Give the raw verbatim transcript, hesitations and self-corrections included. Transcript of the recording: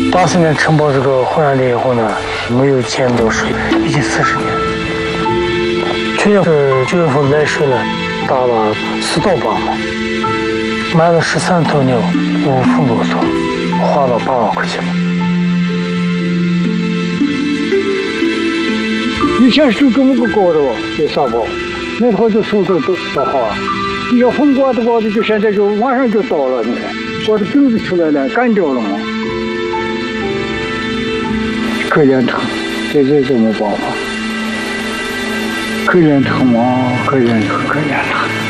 八四年承包这个洪山林以后呢，没有见到水，已经四十年。去年是九月份来水了，打了四道坝嘛，买了十三头牛，五副骆驼，花了八万块钱。以前水这么个高的哦，有啥高？那时候就树都都都好啊。要风刮的高的，就现在就马上就倒了，你看，刮的根子出来了，干掉了嘛。可怜他，这这怎么办法？可怜他嘛，可怜他，可怜他。